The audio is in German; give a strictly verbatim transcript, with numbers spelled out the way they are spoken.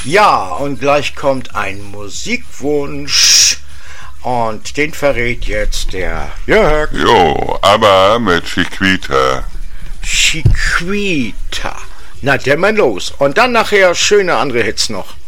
Ja, und gleich kommt ein Musikwunsch und den verrät jetzt der Jörg. Jo, aber mit Chiquita. Chiquita. Na, der mal los. Und dann nachher schöne andere Hits noch.